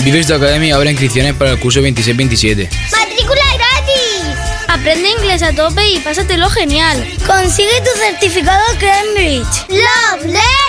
Vives Academy abre inscripciones para el curso 26-27. ¡Matrícula gratis! Aprende inglés a tope y pásatelo genial. Consigue tu certificado Cambridge. ¡Love,